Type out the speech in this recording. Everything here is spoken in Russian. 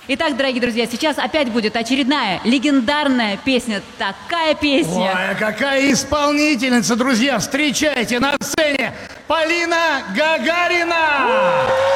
Итак, дорогие друзья, сейчас опять будет очередная легендарная песня. Такая песня. Ой, какая исполнительница, друзья! Встречайте на сцене Полина Гагарина!